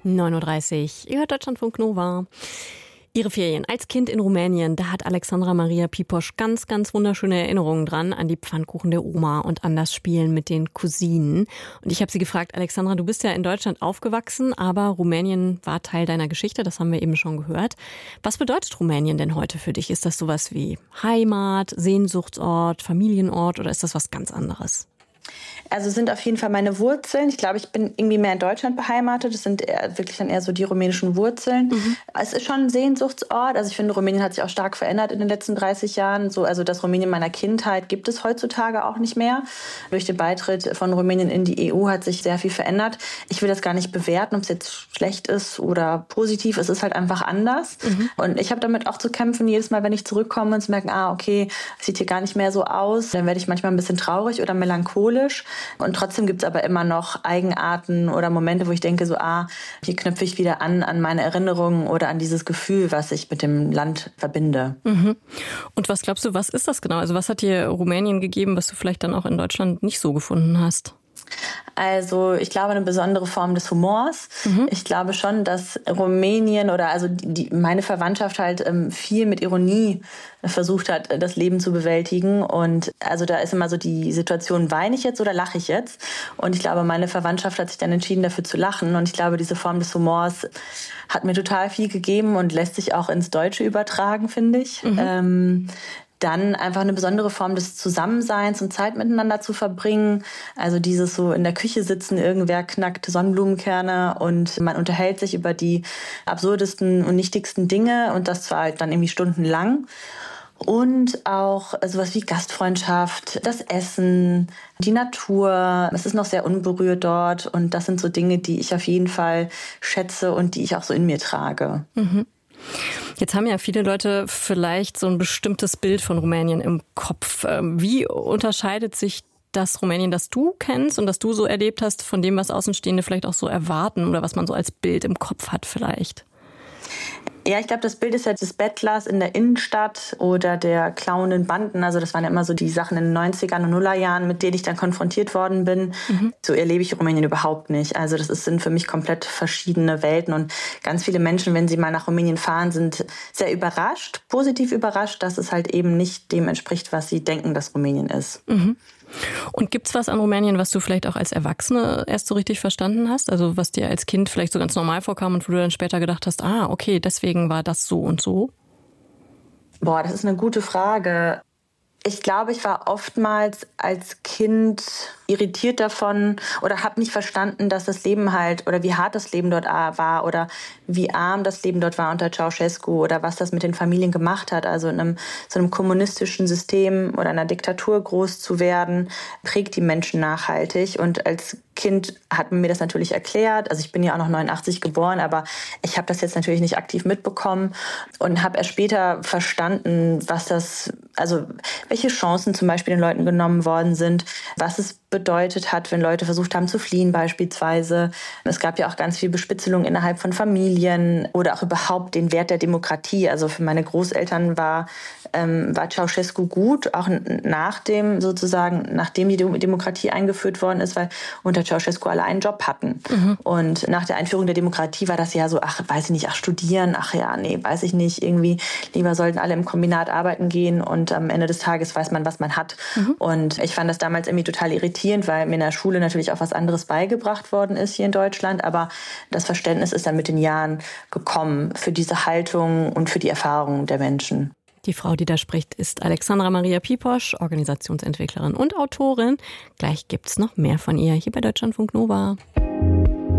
9:30 Uhr, ihr hört Deutschlandfunk Nova. Ihre Ferien als Kind in Rumänien, da hat Alexandra Maria Piposch ganz, ganz wunderschöne Erinnerungen dran an die Pfannkuchen der Oma und an das Spielen mit den Cousinen. Und ich habe sie gefragt, Alexandra, du bist ja in Deutschland aufgewachsen, aber Rumänien war Teil deiner Geschichte, das haben wir eben schon gehört. Was bedeutet Rumänien denn heute für dich? Ist das sowas wie Heimat, Sehnsuchtsort, Familienort oder ist das was ganz anderes? Also sind auf jeden Fall meine Wurzeln. Ich glaube, ich bin irgendwie mehr in Deutschland beheimatet. Das sind wirklich dann eher so die rumänischen Wurzeln. Es ist schon ein Sehnsuchtsort. Also ich finde, Rumänien hat sich auch stark verändert in den letzten 30 Jahren. Also das Rumänien meiner Kindheit gibt es heutzutage auch nicht mehr. Durch den Beitritt von Rumänien in die EU hat sich sehr viel verändert. Ich will das gar nicht bewerten, ob es jetzt schlecht ist oder positiv. Es ist halt einfach anders. Und ich habe damit auch zu kämpfen, jedes Mal, wenn ich zurückkomme und zu merken, okay, es sieht hier gar nicht mehr so aus. Dann werde ich manchmal ein bisschen traurig oder melancholisch. Und trotzdem gibt es aber immer noch Eigenarten oder Momente, wo ich denke, hier knüpfe ich wieder an meine Erinnerungen oder an dieses Gefühl, was ich mit dem Land verbinde. Und was glaubst du, was ist das genau? Also was hat dir Rumänien gegeben, was du vielleicht dann auch in Deutschland nicht so gefunden hast? Also ich glaube, eine besondere Form des Humors. Ich glaube schon, dass Rumänien oder also meine Verwandtschaft halt viel mit Ironie versucht hat, das Leben zu bewältigen. Und also da ist immer so die Situation, weine ich jetzt oder lache ich jetzt? Und ich glaube, meine Verwandtschaft hat sich dann entschieden, dafür zu lachen. Und ich glaube, diese Form des Humors hat mir total viel gegeben und lässt sich auch ins Deutsche übertragen, finde ich. Dann einfach eine besondere Form des Zusammenseins und Zeit miteinander zu verbringen. Also dieses so in der Küche sitzen, irgendwer knackt Sonnenblumenkerne und man unterhält sich über die absurdesten und nichtigsten Dinge und das zwar halt dann irgendwie stundenlang. Und auch sowas wie Gastfreundschaft, das Essen, die Natur. Es ist noch sehr unberührt dort und das sind so Dinge, die ich auf jeden Fall schätze und die ich auch so in mir trage. Jetzt haben ja viele Leute vielleicht so ein bestimmtes Bild von Rumänien im Kopf. Wie unterscheidet sich das Rumänien, das du kennst und das du so erlebt hast, von dem, was Außenstehende vielleicht auch so erwarten oder was man so als Bild im Kopf hat vielleicht? Ja, ich glaube, das Bild ist ja des Bettlers in der Innenstadt oder der klauenden Banden. Also das waren ja immer so die Sachen in den 90ern und Nullerjahren, mit denen ich dann konfrontiert worden bin. So erlebe ich Rumänien überhaupt nicht. Also sind für mich komplett verschiedene Welten. Und ganz viele Menschen, wenn sie mal nach Rumänien fahren, sind sehr überrascht, positiv überrascht, dass es halt eben nicht dem entspricht, was sie denken, dass Rumänien ist. Und gibt's was an Rumänien, was du vielleicht auch als Erwachsene erst so richtig verstanden hast? Also was dir als Kind vielleicht so ganz normal vorkam und wo du dann später gedacht hast, okay, deswegen war das so und so? Das ist eine gute Frage. Ich glaube, ich war oftmals als Kind irritiert davon oder habe nicht verstanden, dass das Leben halt oder wie hart das Leben dort war oder wie arm das Leben dort war unter Ceausescu oder was das mit den Familien gemacht hat. Also in so einem kommunistischen System oder einer Diktatur groß zu werden, prägt die Menschen nachhaltig. Und als Kind hat man mir das natürlich erklärt. Also ich bin ja auch noch 89 geboren, aber ich habe das jetzt natürlich nicht aktiv mitbekommen und habe erst später verstanden, welche Chancen zum Beispiel den Leuten genommen worden sind, was es bedeutet hat, wenn Leute versucht haben zu fliehen beispielsweise. Es gab ja auch ganz viel Bespitzelung innerhalb von Familien oder auch überhaupt den Wert der Demokratie. Also für meine Großeltern war Ceausescu gut, auch nachdem die Demokratie eingeführt worden ist, weil unter Ceausescu alle einen Job hatten. Und nach der Einführung der Demokratie war das ja so, studieren, weiß ich nicht, irgendwie lieber sollten alle im Kombinat arbeiten gehen und am Ende des Tages weiß man, was man hat. Und ich fand das damals irgendwie total irritierend, weil mir in der Schule natürlich auch was anderes beigebracht worden ist hier in Deutschland, aber das Verständnis ist dann mit den Jahren gekommen für diese Haltung und für die Erfahrungen der Menschen. Die Frau, die da spricht, ist Alexandra Maria Piposch, Organisationsentwicklerin und Autorin. Gleich gibt's noch mehr von ihr hier bei Deutschlandfunk Nova.